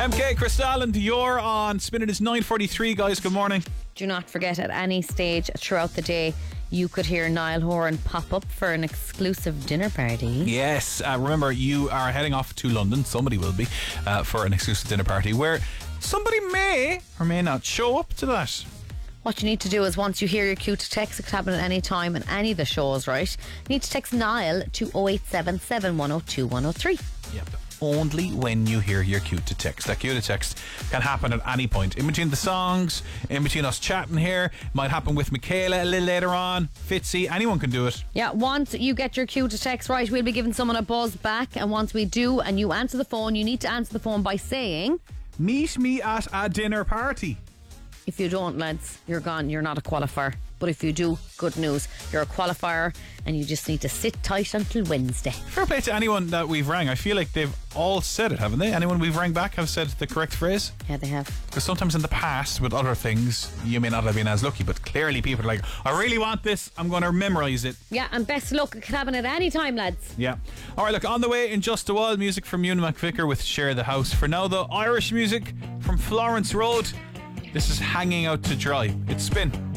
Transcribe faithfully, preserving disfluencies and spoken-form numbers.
M K, Crystal and Dior on Spin. It is nine forty-three, guys. Good morning. Do not forget, at any stage throughout the day, you could hear Niall Horan pop up for an exclusive dinner party. Yes, uh, remember, you are heading off to London. Somebody will be uh, for an exclusive dinner party where somebody may or may not show up to that. What you need to do is, once you hear your cue to text, it could happen at any time in any of the shows, right? You need to text Niall to oh eight seven seven, one oh two, one oh three. Yep. Only when you hear your cue to text. That cue to text can happen at any point. In between the songs, in between us chatting here. Might happen with Michaela a little later on. Fitzy, anyone can do it. Yeah, once you get your cue to text right, we'll be giving someone a buzz back. And once we do, and you answer the phone, you need to answer the phone by saying, meet me at a dinner party. If you don't, lads, you're gone. You're not a qualifier. But if you do, good news. You're a qualifier and you just need to sit tight until Wednesday. Fair play to anyone that we've rang. I feel like they've all said it, haven't they? Anyone we've rang back have said the correct phrase? Yeah, they have. Because sometimes in the past with other things, you may not have been as lucky, but clearly people are like, I really want this, I'm going to memorise it. Yeah, and best luck. It can happen at any time, lads. Yeah. Alright, look, on the way in just a while, music from Ewan McVicker with Share the House. For now, though, Irish music from Florence Road. This is Hanging Out to Dry. It's Spin.